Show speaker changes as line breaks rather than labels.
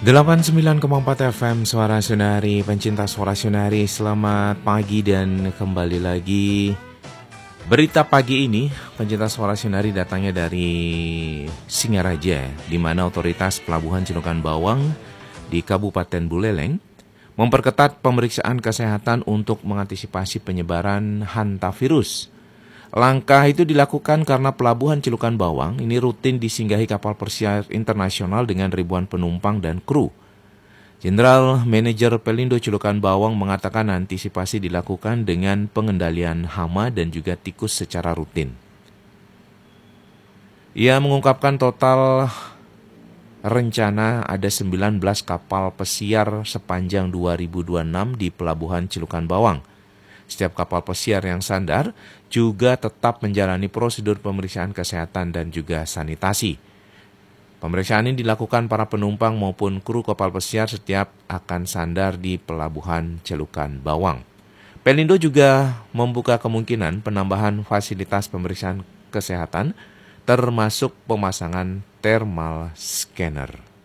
89,4 FM Suara Sunari, pencinta Suara Sunari, selamat pagi dan kembali lagi. Berita pagi ini, pencinta Suara Sunari datangnya dari Singaraja, di mana otoritas pelabuhan Cilokan Bawang di Kabupaten Buleleng memperketat pemeriksaan kesehatan untuk mengantisipasi penyebaran hantavirus. Langkah itu dilakukan karena pelabuhan Cilokan Bawang ini rutin disinggahi kapal pesiar internasional dengan ribuan penumpang dan kru. General Manager Pelindo Cilokan Bawang mengatakan antisipasi dilakukan dengan pengendalian hama dan juga tikus secara rutin. Ia mengungkapkan total rencana ada 19 kapal pesiar sepanjang 2026 di pelabuhan Cilokan Bawang. Setiap kapal pesiar yang sandar juga tetap menjalani prosedur pemeriksaan kesehatan dan juga sanitasi. Pemeriksaan ini dilakukan para penumpang maupun kru kapal pesiar setiap akan sandar di pelabuhan Cilokan Bawang. Pelindo juga membuka kemungkinan penambahan fasilitas pemeriksaan kesehatan termasuk pemasangan thermal scanner.